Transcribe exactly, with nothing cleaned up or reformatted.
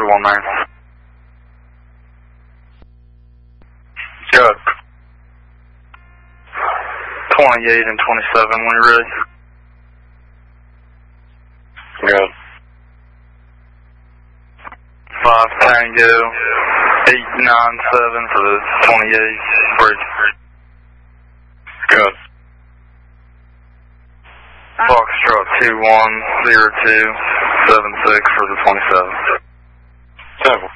one nine. Good. twenty-eight and twenty-seven when you're ready. Good. five Tango, eight nine seven for the twenty-eight, bridge. Good. Foxtrot two one zero two seven six for the twenty-seven. Simple.